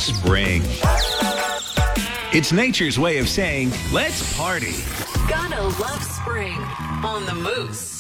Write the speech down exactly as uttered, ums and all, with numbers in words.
spring. It's nature's way of saying, let's party. Gotta love spring on the Moose.